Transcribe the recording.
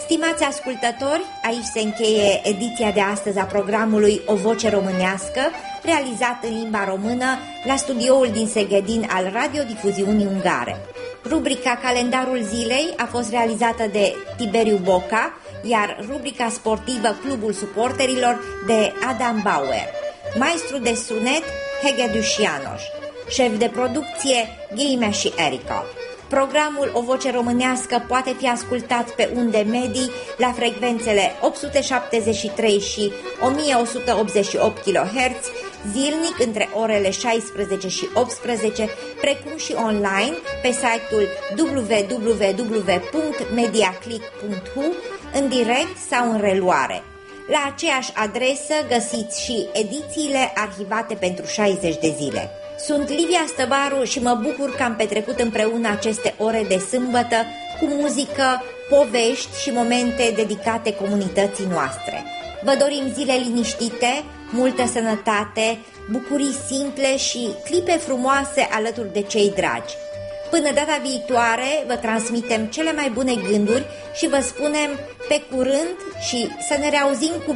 Stimați ascultători, aici se încheie ediția de astăzi a programului O Voce Românească, realizat în limba română la studioul din Seghedin al Radiodifuziunii Ungare. Rubrica Calendarul Zilei a fost realizată de Tiberiu Boca, iar rubrica sportivă Clubul Suporterilor de Adam Bauer. Maestru de sunet Hege Dușianoș. Șef de producție Ghimea și Erica. Programul O Voce Românească poate fi ascultat pe unde medii la frecvențele 873 și 1188 kHz, zilnic între orele 16 și 18, precum și online pe site-ul www.mediaclick.hu, în direct sau în reluare. La aceeași adresă găsiți și edițiile arhivate pentru 60 de zile. Sunt Livia Stăvaru și mă bucur că am petrecut împreună aceste ore de sâmbătă cu muzică, povești și momente dedicate comunității noastre. Vă dorim zile liniștite, multă sănătate, bucurii simple și clipe frumoase alături de cei dragi. Până data viitoare vă transmitem cele mai bune gânduri și vă spunem pe curând și să ne reauzim cu